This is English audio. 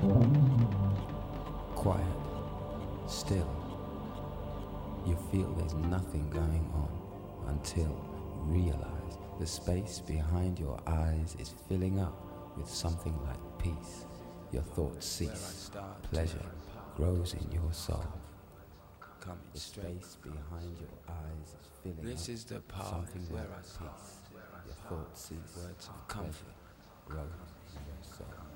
Quiet, still. You feel there's nothing going on until you realize the space behind your eyes is filling up with something like peace. Your thoughts cease. Pleasure grows in your soul. The space behind your eyes is filling This up is the with path something where like I start. peace. Your thoughts cease. Words of comfort. Grows in your soul.